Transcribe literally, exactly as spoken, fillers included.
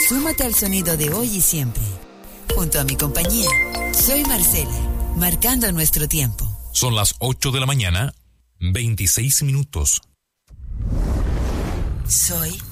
Súmate al sonido de hoy y siempre. Junto a mi compañía, soy Marcela, marcando nuestro tiempo. Son las ocho de la mañana, veintiséis minutos. Soy